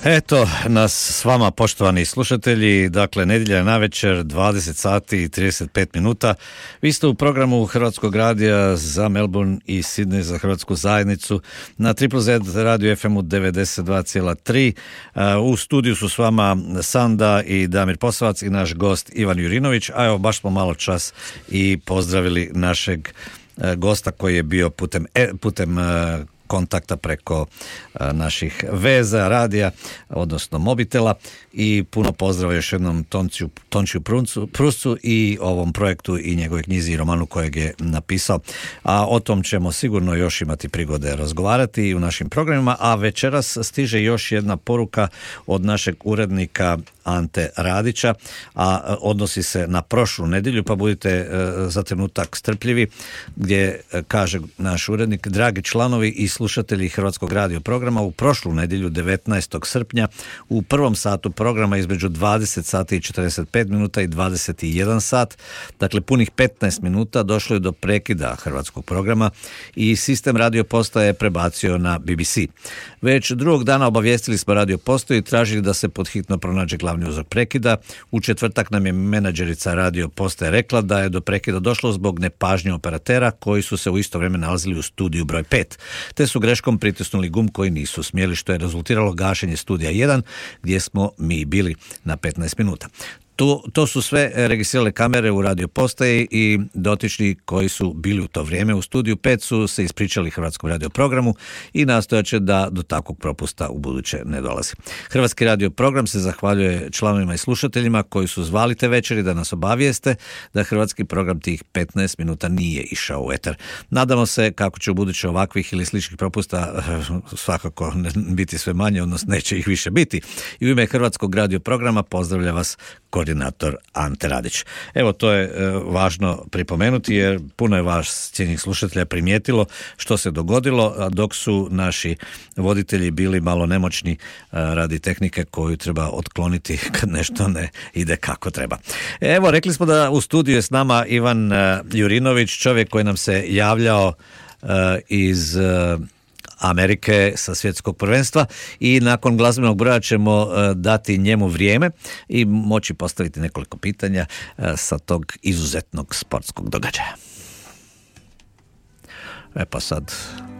Eto nas s vama, poštovani slušatelji, dakle nedjelja navečer, 20 sati i 35 minuta. Vi ste u programu Hrvatskog radija za Melbourne i Sydney za Hrvatsku zajednicu na Triple Z radio FM-u 92,3. U studiju su s vama Sanda i Damir Posavac i naš gost Ivan Jurinović, a evo baš smo malo čas i pozdravili našeg gosta koji je bio putem kontakta preko naših veza, radija, odnosno mobitela, i puno pozdrava još jednom Tončiju Pruscu i ovom projektu i njegovoj knjizi i romanu kojeg je napisao. A o tom ćemo sigurno još imati prigode razgovarati i u našim programima, a večeras stiže još jedna poruka od našeg urednika Ante Radića, a odnosi se na prošlu nedjelju, pa budite za trenutak strpljivi, gdje kaže naš urednik: dragi članovi i slušatelji Hrvatskog radio programa, u prošlu nedjelju 19. srpnja u prvom satu programa između 20 sati i 45 minuta i 21 sat, dakle punih 15 minuta, došlo je do prekida hrvatskog programa i sistem radio postaje prebacio na BBC. Već drugog dana obavijestili smo radio postaju i tražili da se podhitno pronađe glavni uzrok prekida. U četvrtak nam je menadžerica radio postaje rekla da je do prekida došlo zbog nepažnje operatera koji su se u isto vrijeme nalazili u studiju broj 5, te su greškom pritisnuli gumb koji nisu smjeli, što je rezultiralo gašenje studija 1 gdje smo mi bili na 15 minuta. To su sve registrirale kamere u radio postaji i dotični koji su bili u to vrijeme u studiju 5 su se ispričali Hrvatskom radio programu i nastojat će da do takvog propusta u buduće ne dolazi. Hrvatski radio program se zahvaljuje članovima i slušateljima koji su zvali te večeri da nas obavijeste da hrvatski program tih 15 minuta nije išao u eter. Nadamo se kako će u buduće ovakvih ili sličnih propusta svakako biti sve manje, odnosno neće ih više biti. I u ime Hrvatskog radio programa pozdravlja vas koordinator Ante Radić. Evo, to je važno pripomenuti jer puno je vas cijenjenih slušatelja primijetilo što se dogodilo, a dok su naši voditelji bili malo nemoćni radi tehnike koju treba otkloniti kad nešto ne ide kako treba. Evo, rekli smo da u studiju je s nama Ivan Jurinović, čovjek koji nam se javljao iz Amerike sa svjetskog prvenstva, i nakon glazbenog broja ćemo dati njemu vrijeme i moći postaviti nekoliko pitanja sa tog izuzetnog sportskog događaja. Pa sad